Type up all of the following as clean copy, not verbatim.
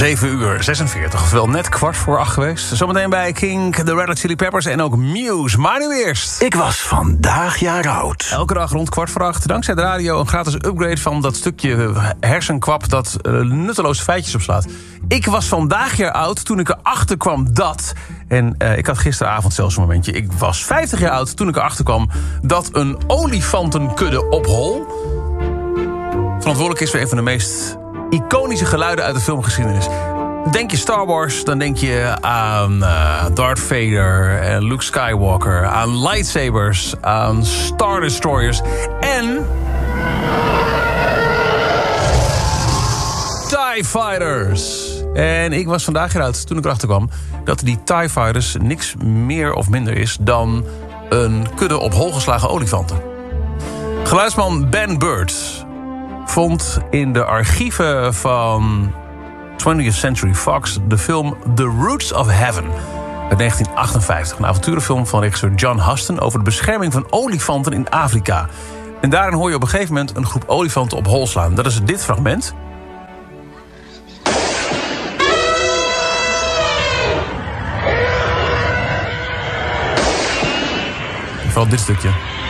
7:46, oftewel net 7:15 geweest. Zometeen bij King, The Red Hot Chili Peppers en ook Muse. Maar nu eerst. Ik was vandaag jaar oud. Elke dag rond 7:15, dankzij de radio, een gratis upgrade van dat stukje hersenkwap dat nutteloze feitjes opslaat. Ik was vandaag jaar oud toen ik erachter kwam dat... En ik had gisteravond zelfs een momentje. Ik was 50 jaar oud toen ik erachter kwam dat een olifantenkudde op hol verantwoordelijk is voor een van de meest iconische geluiden uit de filmgeschiedenis. Denk je Star Wars, dan denk je aan Darth Vader en Luke Skywalker, aan lightsabers, aan Star Destroyers en TIE Fighters. En ik was vandaag eruit toen ik erachter kwam dat die TIE Fighters niks meer of minder is dan een kudde op hol geslagen olifanten. Geluidsman Ben Bird vond in de archieven van 20th Century Fox de film The Roots of Heaven uit 1958. Een avonturenfilm van regisseur John Huston over de bescherming van olifanten in Afrika. En daarin hoor je op een gegeven moment een groep olifanten op hol slaan. Dat is dit fragment. Vooral dit stukje.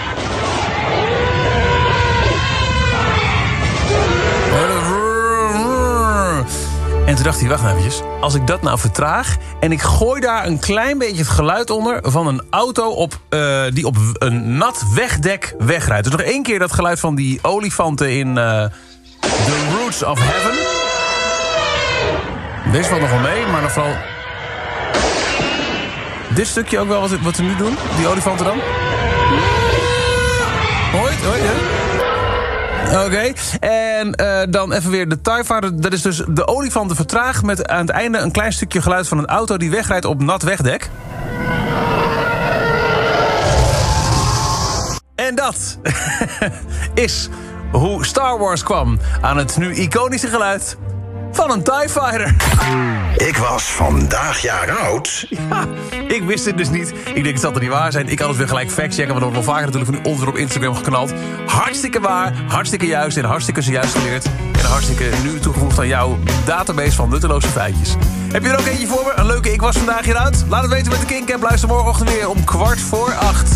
En toen dacht hij, wacht nou eventjes. Als ik dat nou vertraag en ik gooi daar een klein beetje het geluid onder van een auto die op een nat wegdek wegrijdt. Dus nog één keer dat geluid van die olifanten in The Roots of Heaven. Deze valt nog wel mee, maar nog vooral dit stukje ook wel wat ze nu doen. Die olifanten dan. Hoor je het? Oké, en dan even weer de TIE Fighter. Dat is dus de olifanten vertraagd met aan het einde een klein stukje geluid van een auto die wegrijdt op nat wegdek. En dat is hoe Star Wars kwam aan het nu iconische geluid van een TIE Fighter. Ik was vandaag jaar oud. Ja, ik wist het dus niet. Ik denk, het zal er niet waar zijn. Ik had het weer gelijk factchecken, want er wordt wel vaker natuurlijk van u onder op Instagram geknald. Hartstikke waar, hartstikke juist en hartstikke zojuist geleerd. En hartstikke nu toegevoegd aan jouw database van nutteloze feitjes. Heb je er ook eentje voor me? Een leuke Ik was vandaag hieruit? Laat het weten met de Kink. Luister morgenochtend weer om 7:15.